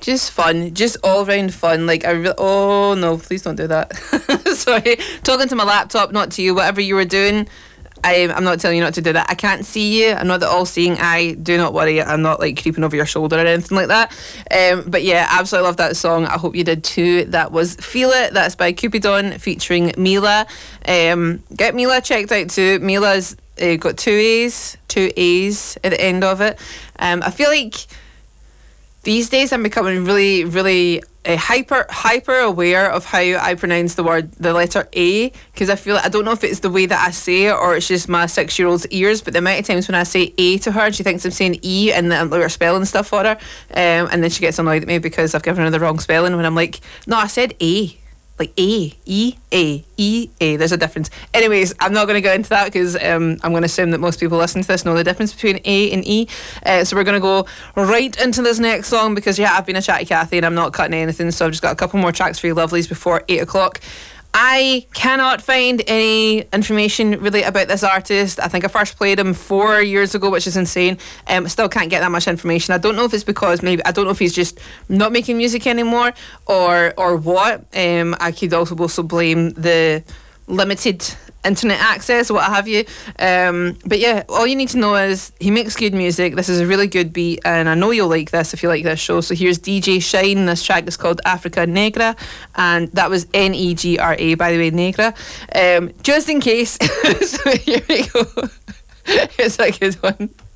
Just fun, just all round fun. Like oh no, please don't do that. Sorry, talking to my laptop, not to you. Whatever you were doing, I'm not telling you not to do that. I can't see you. I'm not the all-seeing eye. Do not worry. I'm not like creeping over your shoulder or anything like that. But yeah, absolutely love that song. I hope you did too. That was Feel It. That's by Cupidon featuring Mila. Get Mila checked out too. Mila's got two A's at the end of it. I feel like these days I'm becoming really, really hyper aware of how I pronounce the letter A, because I don't know if it's the way that I say it or it's just my 6-year-old's ears, but the amount of times when I say A to her, she thinks I'm saying E and then we're spelling stuff for her, and then she gets annoyed at me because I've given her the wrong spelling when I'm like, no, I said A. Like A, E, A, E, A. There's a difference. Anyways, I'm not going to go into that because I'm going to assume that most people listening to this know the difference between A and E. So we're going to go right into this next song because, yeah, I've been a chatty Cathy and I'm not cutting anything. So I've just got a couple more tracks for you lovelies before 8 o'clock. I cannot find any information really about this artist. I think I first played him 4 years ago, which is insane. Still can't get that much information. I don't know if it's because I don't know if he's just not making music anymore or what. I could also blame the limited internet access, what have you. But yeah, all you need to know is he makes good music. This is a really good beat, and I know you'll like this if you like this show. So here's DJ Shine. This track is called Africa Negra, and that was Negra, by the way, Negra. Just in case. So here we go. It's a good one.